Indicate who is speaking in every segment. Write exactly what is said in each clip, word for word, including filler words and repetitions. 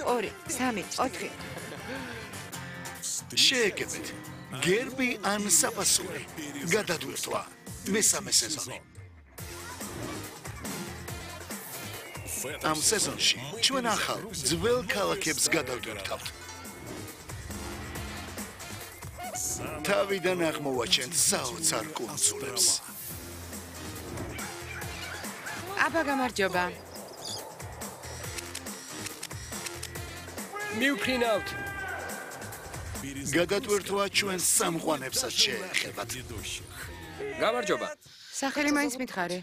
Speaker 1: ორი, სამი, ოთხი.
Speaker 2: შეეგებეთ. გერბი ან საფასური. გადადვირთვა. მესამე სეზონი. ამ სეზონში ჩვენ ახალ ძველ ქალაქებს გადავდივართ. თავიდან აღმოვაჩენთ საოცარ კუნძულებს.
Speaker 1: აბა გამარჯობა.
Speaker 3: მივფრინავთ.
Speaker 2: გადადვირთვა ჩვენ სამღვანებსაც შეეხებათ.
Speaker 3: გამარჯობა.
Speaker 1: სახელი მაინც მითხარი.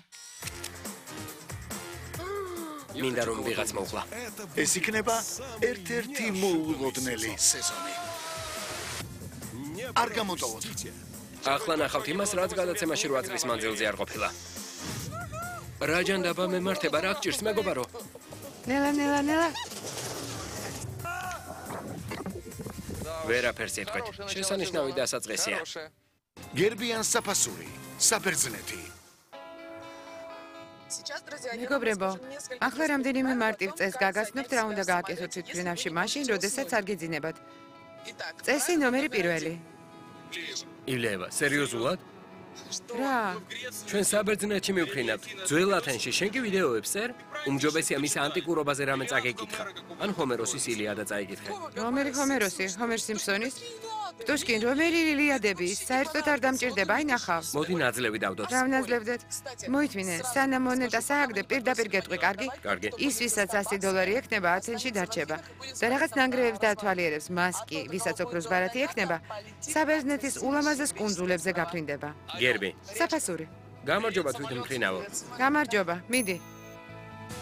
Speaker 3: მინდა რომ ვიღაც მოვხლა.
Speaker 2: ეს იქნება ერთ-ერთი მოულოდნელი სეზონი. არ გამოტოვოთ.
Speaker 3: ახლა ნახავთ იმას, რაც გადაცემაში რვა წლის მანძილზე არ ყოფილა. რაჯან დაბა მემართება, რა გჭირს მეგობარო?
Speaker 1: ნელა, ნელა, ნელა.
Speaker 3: ვერაფერს ეთქვით. შესანიშნავი დასაწყისია.
Speaker 2: გერბი ან საფასური. საბერძნეთი.
Speaker 1: მეგობრებო, ახლა რამდენიმე მარტივ წესს გაგაცნობთ, რა უნდა გააკეთოთ თვითმფრინავში მაშინ, როდესაც არ გიძინებათ. წესი ნომერი პირველი.
Speaker 3: ილევა, სერიოზულად?
Speaker 1: რა?
Speaker 3: ჩვენ საბერძნეთში მივფრინავთ. ძველ ათენში შენ კი ვიდეოებს წერ? უმჯობესია მის ანტიკურობაზე რამე წაგეკითხა. ან ჰომეროსის ილიადა წაიკითხე.
Speaker 1: რომელი ჰომეროსი? ჰომერ სიმფსონის? პტუშკინ, რომელი ილიადები? საერთოდ არ დამჭირდება, აი ნახავ.
Speaker 3: მოდი ნაძლევი დავდოთ.
Speaker 1: რა ვნაძლებდეთ? მოითმინე, სანამ მონეტა სააგდე, პირდაპირ გეტყვი, კარგი?
Speaker 3: კარგი.
Speaker 1: ის, ვისაც ასი დოლარი ექნება, ათენში დარჩება. და რაღაც ნანგრევებს დაათვალიერებს, მას კი, ვისაც ოქროს ბარათი ექნება, საბერძნეთის ულამაზეს კუნძულებზე გაფრინდება.
Speaker 3: გერბი.
Speaker 1: საფასური.
Speaker 3: გამარჯობა თვითმფრინავო.
Speaker 1: გამარჯობა, მიდი.